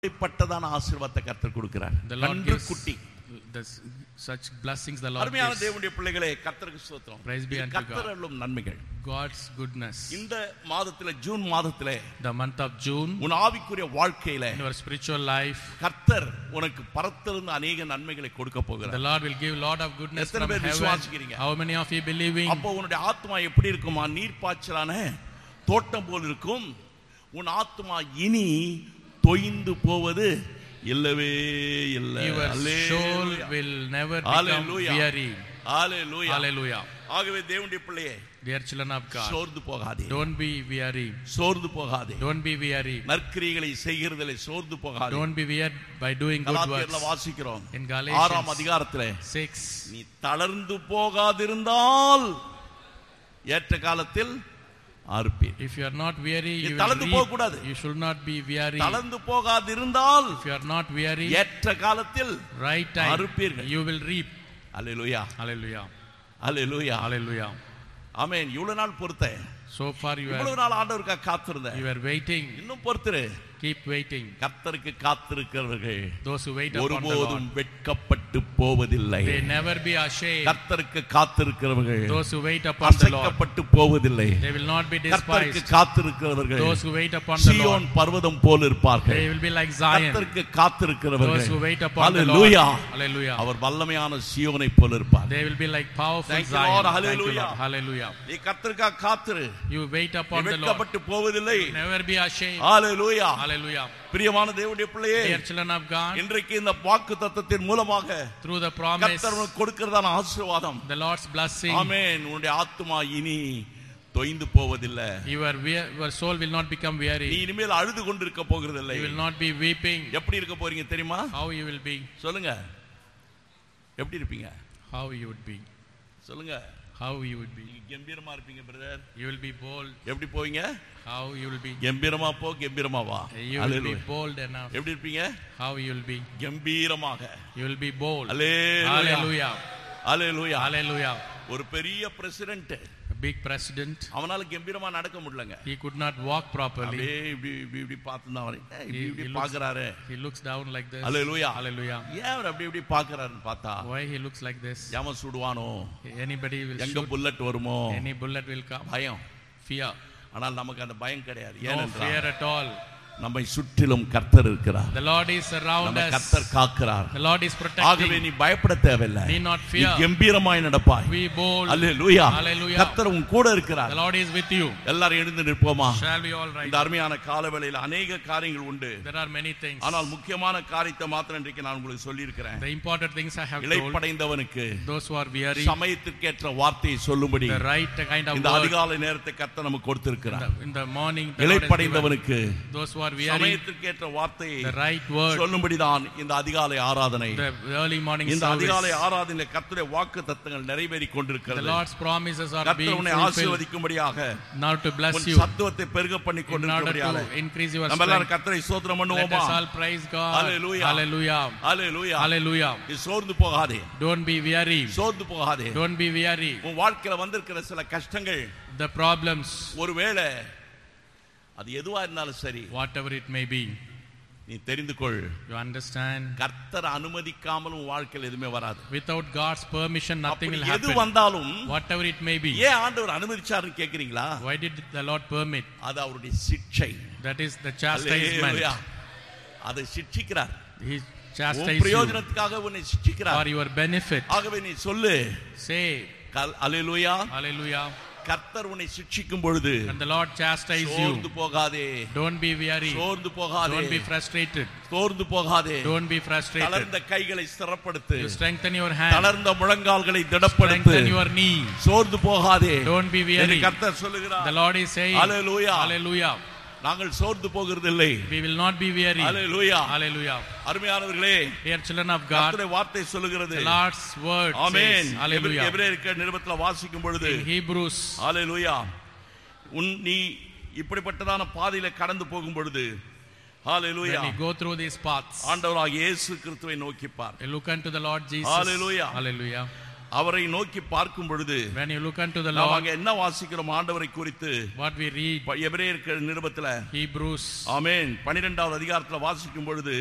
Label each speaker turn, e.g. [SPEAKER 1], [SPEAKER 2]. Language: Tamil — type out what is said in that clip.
[SPEAKER 1] இப்பட்டதான ஆசீர்வாதத்தை கர்த்தர் கொடுக்கிறார். நன்று குட்டி.
[SPEAKER 2] Such blessings the Lord
[SPEAKER 1] அருமையான
[SPEAKER 2] gives.
[SPEAKER 1] தேவனுடைய பிள்ளைகளே, கர்த்தருக்கு ஸ்தோத்திரம்.
[SPEAKER 2] Praise be unto God.
[SPEAKER 1] கர்த்தர் அருளும் நன்மைகள்.
[SPEAKER 2] God's goodness.
[SPEAKER 1] இந்த மாதத்திலே, ஜூன் மாதத்திலே,
[SPEAKER 2] the month of June,
[SPEAKER 1] உன் ஆவிக்குரிய வாழ்க்கையிலே,
[SPEAKER 2] in your spiritual life,
[SPEAKER 1] கர்த்தர் உனக்கு பரத்திலிருந்து அநேக நன்மைகளை கொடுக்க போகிறார்.
[SPEAKER 2] the Lord will give lot of goodness
[SPEAKER 1] எத்தனை
[SPEAKER 2] from
[SPEAKER 1] பேர்
[SPEAKER 2] heaven.
[SPEAKER 1] விசுவாசிக்கிறீங்க?
[SPEAKER 2] How many of you believing?
[SPEAKER 1] அப்போ உன்னுடைய ஆத்மா எப்படி இருக்குமா? நீர்ப்பாய்ச்சலான தோட்டம் போல் இருக்கும். உன் ஆத்மா இனி தொய்ந்து போவது இல்லவே இல்லை.
[SPEAKER 2] Your soul will never become weary.
[SPEAKER 1] Hallelujah.
[SPEAKER 2] Hallelujah.
[SPEAKER 1] ஆகவே தேவனுடைய பிள்ளையே,
[SPEAKER 2] dear children of God,
[SPEAKER 1] சோர்ந்து போகாதே.
[SPEAKER 2] don't be weary.
[SPEAKER 1] சோர்ந்து போகாதே.
[SPEAKER 2] Don't be weary.
[SPEAKER 1] நற்கிரியைகளை செய்கிறதிலே சோர்ந்து போகாதே.
[SPEAKER 2] Don't be weary by doing good works.
[SPEAKER 1] கலாத்தியர்ல வாசிக்கிறோம்.
[SPEAKER 2] In Galatians
[SPEAKER 1] 6ஆம் அதிகாரத்திலே
[SPEAKER 2] 6,
[SPEAKER 1] நீ தளர்ந்து போகாதிருந்தால் ஏற்ற காலத்தில் அறுப்பீர்.
[SPEAKER 2] if you are not weary, you
[SPEAKER 1] தளர்ந்து
[SPEAKER 2] will
[SPEAKER 1] போக
[SPEAKER 2] reap.
[SPEAKER 1] கூடாது.
[SPEAKER 2] You should not be weary.
[SPEAKER 1] தளர்ந்து போகாதிருந்தால்
[SPEAKER 2] If you are not weary,
[SPEAKER 1] ஏற்ற காலத்தில்
[SPEAKER 2] right time,
[SPEAKER 1] அறுப்பீர்கள்.
[SPEAKER 2] you will reap.
[SPEAKER 1] Hallelujah.
[SPEAKER 2] Hallelujah.
[SPEAKER 1] Hallelujah.
[SPEAKER 2] Hallelujah.
[SPEAKER 1] ஆமென். இவ்வளவு நாள் பொறுத்தேன்.
[SPEAKER 2] So far you
[SPEAKER 1] இவ்வளவு நாள் ஆண்டவருக்காக காத்திருந்தேன்.
[SPEAKER 2] are waiting.
[SPEAKER 1] இன்னும் பொறுத்துரு.
[SPEAKER 2] Keep waiting.
[SPEAKER 1] கர்த்தருக்கு காத்திருக்கிறவர்கள்
[SPEAKER 2] Those who wait upon the
[SPEAKER 1] ஒருபோதும்
[SPEAKER 2] Lord,
[SPEAKER 1] வெட்கப்பட்டு போவதில்லை.
[SPEAKER 2] they never be ashamed.
[SPEAKER 1] கர்த்தருக்கு காத்திருக்கிறவர்கள்
[SPEAKER 2] Those who wait upon the Lord,
[SPEAKER 1] அசைக்கப்பட்டு போவதில்லை.
[SPEAKER 2] they will not be
[SPEAKER 1] கர்த்தருக்கு
[SPEAKER 2] despised.
[SPEAKER 1] காத்திருக்கிறவர்கள்
[SPEAKER 2] Those who wait upon the Lord,
[SPEAKER 1] சீயோன் பர்வதம் போல் இருப்பார்கள்.
[SPEAKER 2] they will be like Zion.
[SPEAKER 1] கர்த்தருக்கு காத்திருக்கிறவர்கள்,
[SPEAKER 2] Those who wait upon the
[SPEAKER 1] hallelujah,
[SPEAKER 2] Lord, hallelujah,
[SPEAKER 1] அவர் வல்லமையான சீயோனை போல் இருப்பார்.
[SPEAKER 2] they will be like powerful
[SPEAKER 1] Thank you,
[SPEAKER 2] Zion.
[SPEAKER 1] Lord.
[SPEAKER 2] Thank you,
[SPEAKER 1] Hallelujah.
[SPEAKER 2] Lord. Hallelujah.
[SPEAKER 1] நீ கர்த்தருக்காக காத்திரு.
[SPEAKER 2] You wait upon the Lord,
[SPEAKER 1] வெட்கப்பட்டு போவதில்லை.
[SPEAKER 2] never be ashamed.
[SPEAKER 1] Hallelujah.
[SPEAKER 2] Hallelujah.
[SPEAKER 1] பிரியமான தேவனுடைய பிள்ளையே,
[SPEAKER 2] Dear children of God,
[SPEAKER 1] இன்றைக்கு இந்த வாக்குத்தத்தத்தின் மூலமாக
[SPEAKER 2] through the promise,
[SPEAKER 1] கர்த்தர் உனக்கு கொடுக்கிறதான ஆசீர்வாதம்,
[SPEAKER 2] the Lord's blessing,
[SPEAKER 1] ஆமென், உன்னுடைய ஆத்துமா இனி தொய்ந்து போவதில்லை.
[SPEAKER 2] your soul will not become
[SPEAKER 1] நீ
[SPEAKER 2] weary.
[SPEAKER 1] இனிமேல் அழுது கொண்டிருக்க போகிறதில்லை.
[SPEAKER 2] You will not be weeping.
[SPEAKER 1] எப்படி இருக்க போறீங்க தெரியுமா?
[SPEAKER 2] How you will be?
[SPEAKER 1] சொல்லுங்க. எப்படி இருப்பீங்க?
[SPEAKER 2] How you would be?
[SPEAKER 1] சொல்லுங்க.
[SPEAKER 2] How you would be?
[SPEAKER 1] கம்பீரமா இருப்பீங்க brother.
[SPEAKER 2] You will be bold.
[SPEAKER 1] எப்படி போவீங்க?
[SPEAKER 2] How you will be?
[SPEAKER 1] கம்பீரமா போ, கம்பீரமா வா.
[SPEAKER 2] You will be bold enough.
[SPEAKER 1] எப்படி இருப்பீங்க?
[SPEAKER 2] How you will be?
[SPEAKER 1] கம்பீரமாக.
[SPEAKER 2] You will be bold.
[SPEAKER 1] Hallelujah.
[SPEAKER 2] Hallelujah.
[SPEAKER 1] Hallelujah.
[SPEAKER 2] Hallelujah.
[SPEAKER 1] ஒரு பெரிய பிரசிடென்ட்,
[SPEAKER 2] A big president,
[SPEAKER 1] அவனால கம்பீரமா நடக்க முடியலங்க.
[SPEAKER 2] he could not walk properly.
[SPEAKER 1] அப்படியே இப்படி பார்த்து தான் வரேன். இப்படி
[SPEAKER 2] looks-
[SPEAKER 1] பாக்குறாரு.
[SPEAKER 2] He looks down like this.
[SPEAKER 1] Hallelujah.
[SPEAKER 2] Hallelujah.
[SPEAKER 1] ஏன் அவர் இப்படி பாக்குறாருன்னு பார்த்தா,
[SPEAKER 2] Why he looks like this?
[SPEAKER 1] எவன் சுடுவானோ,
[SPEAKER 2] Anybody will
[SPEAKER 1] எங்க
[SPEAKER 2] shoot.
[SPEAKER 1] புல்லட் வருமோ,
[SPEAKER 2] Any bullet will come.
[SPEAKER 1] பயம்.
[SPEAKER 2] Fear.
[SPEAKER 1] ஆனால் நமக்கு அந்த பயம் கிடையாது.
[SPEAKER 2] No
[SPEAKER 1] ஏனென்றால்
[SPEAKER 2] fear at all.
[SPEAKER 1] நம்மை சுற்றிலும் கர்த்தர் இருக்கிறார்.
[SPEAKER 2] The Lord is around
[SPEAKER 1] நம்ம
[SPEAKER 2] us.
[SPEAKER 1] கர்த்தர் காக்கிறார்.
[SPEAKER 2] The Lord is
[SPEAKER 1] ஆகவே
[SPEAKER 2] protecting.
[SPEAKER 1] நீ பயப்பட தேவையில்லை.
[SPEAKER 2] Need not
[SPEAKER 1] நீ
[SPEAKER 2] fear.
[SPEAKER 1] கம்பீரமாய் நடப்பாய்.
[SPEAKER 2] Be bold.
[SPEAKER 1] அல்லேலூயா.
[SPEAKER 2] Hallelujah.
[SPEAKER 1] கர்த்தர் உன் கூட இருக்கிறார்.
[SPEAKER 2] The Lord is with you.
[SPEAKER 1] எல்லாரும் எழுந்து நிற்போமா?
[SPEAKER 2] Shall we all rise?
[SPEAKER 1] இந்த அருமையான காலவேளையில் அநேக காரியங்கள் உண்டு.
[SPEAKER 2] There are many things.
[SPEAKER 1] ஆனால் முக்கியமான காரியத்தை மாத்திரம் இன்றைக்கு நான் உங்களுக்கு சொல்லி இருக்கிறேன்.
[SPEAKER 2] The important things I have told.
[SPEAKER 1] இளைப்படைந்தவனுக்கு
[SPEAKER 2] Those who are weary,
[SPEAKER 1] சமயத்திற்கேற்ற வார்த்தையை சொல்லும்படி
[SPEAKER 2] the right kind of
[SPEAKER 1] இந்த
[SPEAKER 2] word.
[SPEAKER 1] அதிகாலை நேரத்தை கர்த்தர் நமக்கு கொடுத்திருக்கிறார்.
[SPEAKER 2] In the morning, the Lord has given.
[SPEAKER 1] இளைப்படைந்தவனுக்கு
[SPEAKER 2] Those who are weary,
[SPEAKER 1] சமயத்திற்கேற்ற வார்த்தையை
[SPEAKER 2] the right word.
[SPEAKER 1] சொல்லும்படிதான் இந்த அதிகாலை ஆராதனை.
[SPEAKER 2] The early morning
[SPEAKER 1] இந்த
[SPEAKER 2] service.
[SPEAKER 1] அதிகாலை ஆராதனையிலே கர்த்தருடைய வாக்குத்தத்தங்கள் நிறைவேறிக்
[SPEAKER 2] The
[SPEAKER 1] கொண்டிருக்கிறது.
[SPEAKER 2] Lord's promises are
[SPEAKER 1] கர்த்தர்
[SPEAKER 2] being
[SPEAKER 1] உன்னை
[SPEAKER 2] fulfilled.
[SPEAKER 1] ஆசீர்வதிக்கும்படியாக,
[SPEAKER 2] Now to bless
[SPEAKER 1] உன்
[SPEAKER 2] you,
[SPEAKER 1] சத்துவத்தை பெருக பண்ணி
[SPEAKER 2] in order
[SPEAKER 1] கொண்டிருக்கிறபடியாலே
[SPEAKER 2] to increase your
[SPEAKER 1] நம்ம எல்லாரும்
[SPEAKER 2] strength.
[SPEAKER 1] கர்த்தரை ஸ்தோத்திரம்
[SPEAKER 2] Let
[SPEAKER 1] பண்ணுவோமா?
[SPEAKER 2] us all praise God.
[SPEAKER 1] Hallelujah.
[SPEAKER 2] Hallelujah.
[SPEAKER 1] அல்லேலூயா.
[SPEAKER 2] Hallelujah.
[SPEAKER 1] நீ சோர்ந்து போகாதே.
[SPEAKER 2] Don't be weary.
[SPEAKER 1] சோர்ந்து போகாதே.
[SPEAKER 2] Don't be weary.
[SPEAKER 1] உன் வாழ்க்கையில வந்திருக்கிற சில கஷ்டங்கள்,
[SPEAKER 2] The problems,
[SPEAKER 1] ஒருவேளை அது எதுவா இருந்தாலும் சரி,
[SPEAKER 2] whatever it may be,
[SPEAKER 1] நீ தெரிந்து கொள்,
[SPEAKER 2] you understand,
[SPEAKER 1] கர்த்தர் அனுமதிக்காமல் உன் வாழ்க்கையில் எதுவுமே வராது.
[SPEAKER 2] without God's permission nothing
[SPEAKER 1] அப்படி
[SPEAKER 2] will
[SPEAKER 1] எது
[SPEAKER 2] happen.
[SPEAKER 1] வந்தாலும்
[SPEAKER 2] Whatever it may be.
[SPEAKER 1] ஏன் ஆண்டவர் அனுமதிச்சாருன்னு கேக்குறீங்களா?
[SPEAKER 2] Why did the Lord permit?
[SPEAKER 1] அது அவருடைய சிட்சை.
[SPEAKER 2] That is the chastisement.
[SPEAKER 1] அல்லேலூயா. அதை சிட்சிக்கிறார்.
[SPEAKER 2] He
[SPEAKER 1] உன்
[SPEAKER 2] chastised you
[SPEAKER 1] பிரயோஜனத்துக்காக உன்னை சிட்சிக்கிறார்.
[SPEAKER 2] for your benefit.
[SPEAKER 1] ஆகவே நீ சொல்லு,
[SPEAKER 2] Say,
[SPEAKER 1] அல்லேலூயா.
[SPEAKER 2] Hallelujah.
[SPEAKER 1] கர்த்தர் உன்னை சிட்சிக்கும் பொழுது
[SPEAKER 2] And the Lord chastise you.
[SPEAKER 1] சோர்ந்து போகாதே.
[SPEAKER 2] Don't be weary.
[SPEAKER 1] சோர்ந்து போகாதே.
[SPEAKER 2] Don't be frustrated.
[SPEAKER 1] சோர்ந்து போகாதே.
[SPEAKER 2] Don't be frustrated.
[SPEAKER 1] தளர்ந்த கைகளை ஸ்திரப்படுத்து.
[SPEAKER 2] You strengthen your hand.
[SPEAKER 1] தளர்ந்த முழங்கால்களை திடப்படுத்து.
[SPEAKER 2] Strengthen your knee.
[SPEAKER 1] சோர்ந்து போகாதே.
[SPEAKER 2] Don't be weary.
[SPEAKER 1] என்று கர்த்தர் சொல்லுகிறார்.
[SPEAKER 2] The Lord is saying,
[SPEAKER 1] Hallelujah.
[SPEAKER 2] Hallelujah.
[SPEAKER 1] நாங்கள் சோர்ந்து போகிறதில்லை.
[SPEAKER 2] We will not be weary.
[SPEAKER 1] Hallelujah.
[SPEAKER 2] Hallelujah.
[SPEAKER 1] அருமையானவர்களே,
[SPEAKER 2] Dear children of God,
[SPEAKER 1] கர்த்தருடைய வார்த்தை சொல்லுகிறது.
[SPEAKER 2] the Lord's word
[SPEAKER 1] amen.
[SPEAKER 2] says, Hallelujah.
[SPEAKER 1] எபிரேயர் நிருபத்தில் வாசிக்கும் பொழுது,
[SPEAKER 2] In Hebrews,
[SPEAKER 1] ஹalleluya, நீ இப்படிப்பட்டதான பாதையில கடந்து போகும் பொழுது, ஹalleluya,
[SPEAKER 2] when you go through these paths,
[SPEAKER 1] ஆண்டவராகிய இயேசு கிறிஸ்துவை நோக்கி பார்.
[SPEAKER 2] look unto the Lord Jesus.
[SPEAKER 1] Hallelujah.
[SPEAKER 2] Hallelujah.
[SPEAKER 1] அவரை நோக்கி பார்க்கும் பொழுது
[SPEAKER 2] when you look unto the
[SPEAKER 1] நாம்
[SPEAKER 2] Lord,
[SPEAKER 1] அங்க என்ன வாசிக்கிறோம் ஆண்டவரை குறித்து?
[SPEAKER 2] what we read,
[SPEAKER 1] எபிரேயர் நிருபத்துல
[SPEAKER 2] Hebrews,
[SPEAKER 1] ஆமென் 12வது அதிகாரத்துல வாசிக்கும் பொழுது